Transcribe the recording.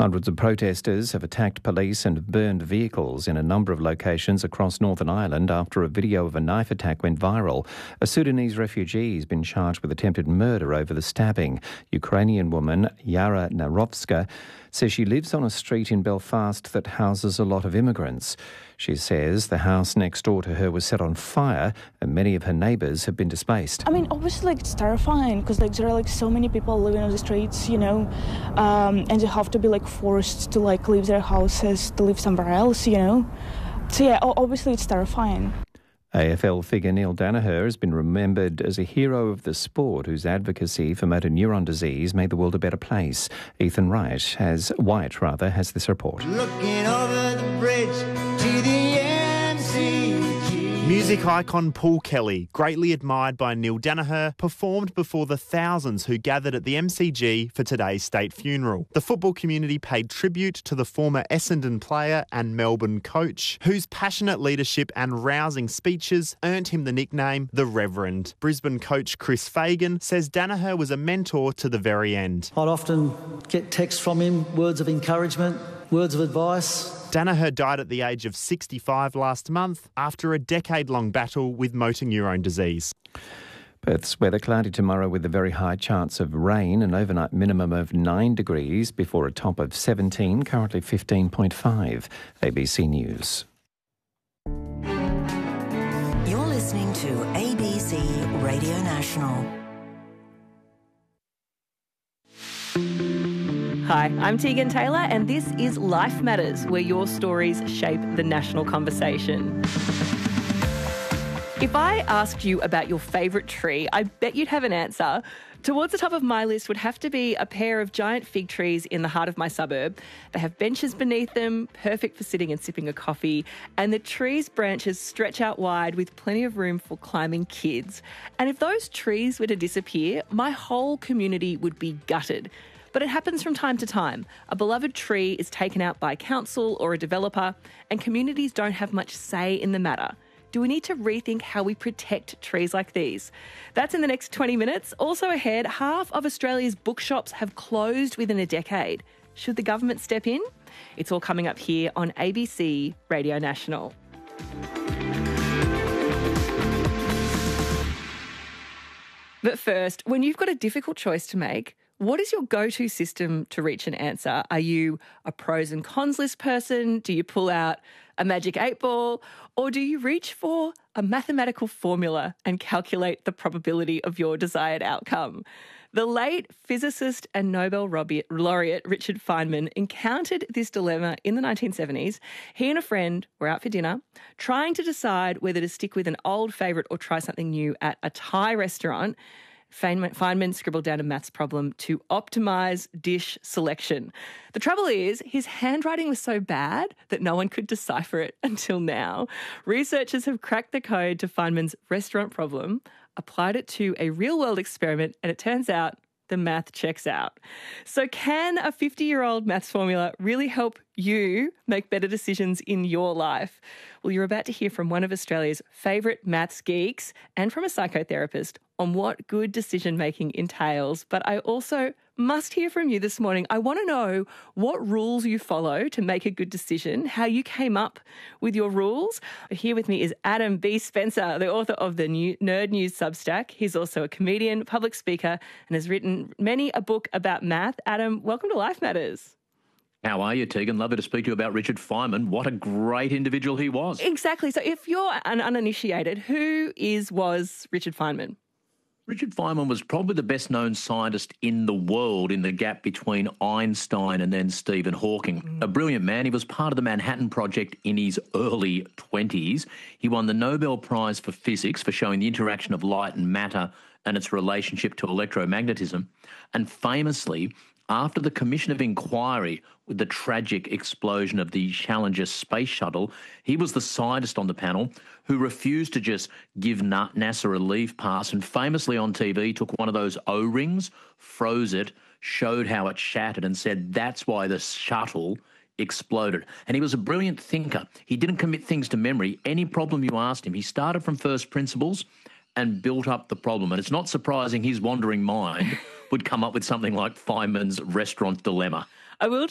Hundreds of protesters have attacked police and burned vehicles in a number of locations across Northern Ireland after a video of a knife attack went viral. A Sudanese refugee has been charged with attempted murder over the stabbing. Ukrainian woman Yara Narovska says she lives on a street in Belfast that houses a lot of immigrants. She says the house next door to her was set on fire and many of her neighbours have been displaced. I mean, obviously, it's terrifying because there are so many people living on the streets, and they have to be forced to leave their houses to live somewhere else, So yeah, obviously, it's terrifying. AFL figure Neil Daniher has been remembered as a hero of the sport whose advocacy for motor neuron disease made the world a better place. Ethan White has this report. Looking over the bridge to the MCG. Music icon Paul Kelly, greatly admired by Neil Daniher, performed before the thousands who gathered at the MCG for today's state funeral. The football community paid tribute to the former Essendon player and Melbourne coach, whose passionate leadership and rousing speeches earned him the nickname The Reverend. Brisbane coach Chris Fagan says Daniher was a mentor to the very end. I'd often get texts from him, words of encouragement, words of advice. Daniher died at the age of 65 last month after a decade-long battle with motor neurone disease. Perth's weather cloudy tomorrow with a very high chance of rain, an overnight minimum of 9 degrees before a top of 17, currently 15.5. ABC News. You're listening to ABC Radio National. Hi, I'm Tegan Taylor and this is Life Matters, where your stories shape the national conversation. If I asked you about your favourite tree, I bet you'd have an answer. Towards the top of my list would have to be a pair of giant fig trees in the heart of my suburb. They have benches beneath them, perfect for sitting and sipping a coffee, and the tree's branches stretch out wide with plenty of room for climbing kids. And if those trees were to disappear, my whole community would be gutted. But it happens from time to time. A beloved tree is taken out by council or a developer, and communities don't have much say in the matter. Do we need to rethink how we protect trees like these? That's in the next 20 minutes. Also ahead, half of Australia's bookshops have closed within a decade. Should the government step in? It's all coming up here on ABC Radio National. But first, when you've got a difficult choice to make, what is your go-to system to reach an answer? Are you a pros and cons list person? Do you pull out a magic 8-ball? Or do you reach for a mathematical formula and calculate the probability of your desired outcome? The late physicist and Nobel laureate Richard Feynman encountered this dilemma in the 1970s. He and a friend were out for dinner, trying to decide whether to stick with an old favourite or try something new at a Thai restaurant. Feynman scribbled down a maths problem to optimise dish selection. The trouble is, his handwriting was so bad that no one could decipher it until now. Researchers have cracked the code to Feynman's restaurant problem, applied it to a real-world experiment, and it turns out the math checks out. So can a 50-year-old maths formula really help you make better decisions in your life? Well, you're about to hear from one of Australia's favourite maths geeks and from a psychotherapist on what good decision-making entails. But I also must hear from you this morning. I want to know what rules you follow to make a good decision, how you came up with your rules. Here with me is Adam B. Spencer, the author of the Nerd News Substack. He's also a comedian, public speaker, and has written many a book about math. Adam, welcome to Life Matters. How are you, Tegan? Lovely to speak to you about Richard Feynman. What a great individual he was. Exactly. So if you're an uninitiated, who was Richard Feynman? Richard Feynman was probably the best-known scientist in the world in the gap between Einstein and then Stephen Hawking. A brilliant man. He was part of the Manhattan Project in his early 20s. He won the Nobel Prize for Physics for showing the interaction of light and matter and its relationship to electromagnetism. And famously, after the Commission of Inquiry with the tragic explosion of the Challenger space shuttle, he was the scientist on the panel who refused to just give NASA a leave pass and famously on TV took one of those O-rings, froze it, showed how it shattered and said that's why the shuttle exploded. And he was a brilliant thinker. He didn't commit things to memory. Any problem you asked him, he started from first principles and built up the problem. And it's not surprising his wandering mind would come up with something like Feynman's restaurant dilemma. I will